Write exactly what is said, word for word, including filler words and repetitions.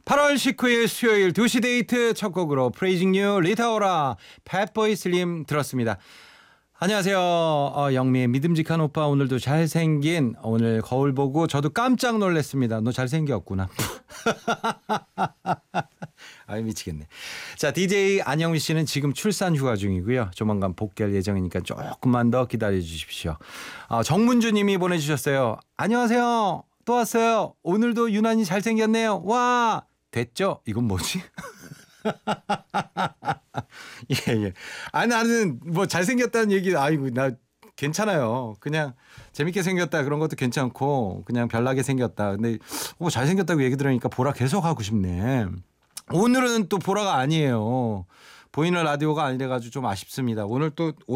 팔월 십구일 수요일 두 시 데이트 첫 곡으로 프레이징 뉴 리타오라 팻보이 슬림 들었습니다. 안녕하세요. 어, 영미의 믿음직한 오빠, 오늘도 잘생긴, 오늘 거울 보고 저도 깜짝 놀랐습니다. 너 잘생겼구나. 아이 미치겠네. 자, 디제이 안영미 씨는 지금 출산 휴가 중이고요. 조만간 복귀할 예정이니까 조금만 더 기다려 주십시오. 아, 정문주 님이 보내주셨어요. 안녕하세요. 또 왔어요. 오늘도 유난히 잘생겼네요. 와, 됐죠? 이건 뭐지? 예, 예. 아, 나는 뭐 잘생겼다는 얘기, 아이고, 나 괜찮아요. 그냥 재밌게 생겼다 그런 것도 괜찮고, 그냥 별나게 생겼다. 근데 뭐 잘생겼다고 얘기 들으니까 보라 계속 하고 싶네. 오늘은 또 보라가 아니에요. 보이는 라디오가 아니래가지고 좀 아쉽습니다. 오늘 또